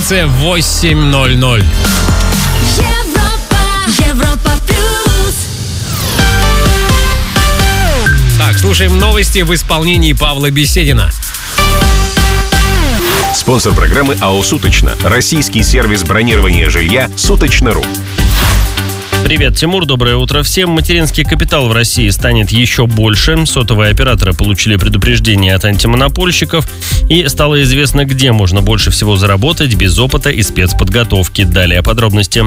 станция 8:00. Европа плюс. Так, слушаем новости в исполнении Павла Беседина. Спонсор программы АО «Суточно». Российский сервис бронирования жилья «Суточно.ру». Привет, Тимур, доброе утро всем. Материнский капитал в России станет еще больше. Сотовые операторы получили предупреждение от антимонопольщиков, и стало известно, где можно больше всего заработать без опыта и спецподготовки. Далее подробности.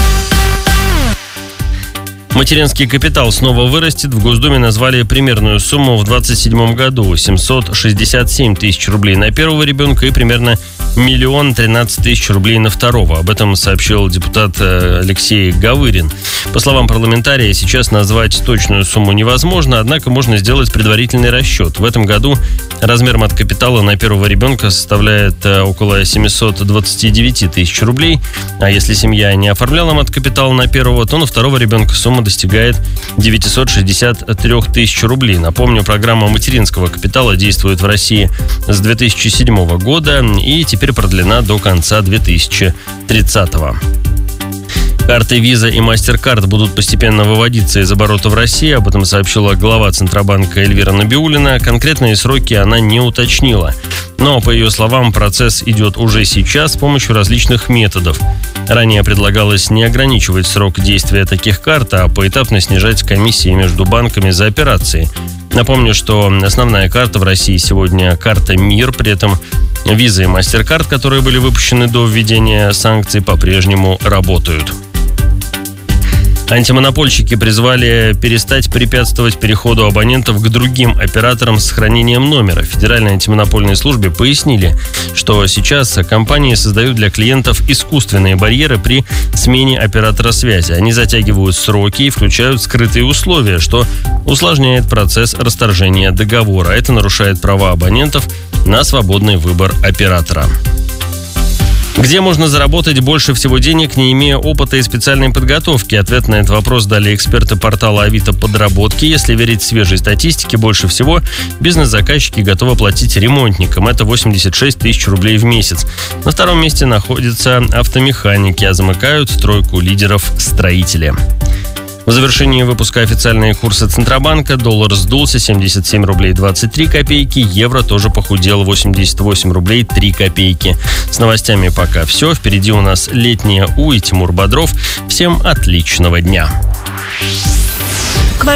Материнский капитал снова вырастет. В Госдуме назвали примерную сумму в 2027 году – 767 тысяч рублей на первого ребенка и примерно 1 013 000 рублей на второго. Об этом сообщил депутат Алексей Гавырин. По словам парламентария, сейчас назвать точную сумму невозможно, однако можно сделать предварительный расчет. В этом году размер мат-капитала на первого ребенка составляет около 729 тысяч рублей. А если семья не оформляла мат-капитал на первого, то на второго ребенка сумма достигает 963 тысяч рублей. Напомню, программа материнского капитала действует в России с 2007 года и теперь продлена до конца 2030 года. Карты Visa и MasterCard будут постепенно выводиться из оборота в России. Об этом сообщила глава Центробанка Эльвира Набиуллина. Конкретные сроки она не уточнила. Но, по ее словам, процесс идет уже сейчас с помощью различных методов. Ранее предлагалось не ограничивать срок действия таких карт, а поэтапно снижать комиссии между банками за операции. Напомню, что основная карта в России сегодня карта МИР, при этом Visa и MasterCard, которые были выпущены до введения санкций, по-прежнему работают. Антимонопольщики призвали перестать препятствовать переходу абонентов к другим операторам с сохранением номера. В Федеральной антимонопольной службе пояснили, что сейчас компании создают для клиентов искусственные барьеры при смене оператора связи. Они затягивают сроки и включают скрытые условия, что усложняет процесс расторжения договора. Это нарушает права абонентов на свободный выбор оператора. Где можно заработать больше всего денег, не имея опыта и специальной подготовки? Ответ на этот вопрос дали эксперты портала Авито Подработки. Если верить свежей статистике, больше всего бизнес-заказчики готовы платить ремонтникам. Это 86 тысяч рублей в месяц. На втором месте находятся автомеханики, а замыкают тройку лидеров строители. В завершении выпуска официальные курсы Центробанка. Доллар сдулся 77 рублей 23 копейки. Евро тоже похудел 88 рублей 3 копейки. С новостями пока все. Впереди у нас летняя У и Тимур Бодров. Всем отличного дня.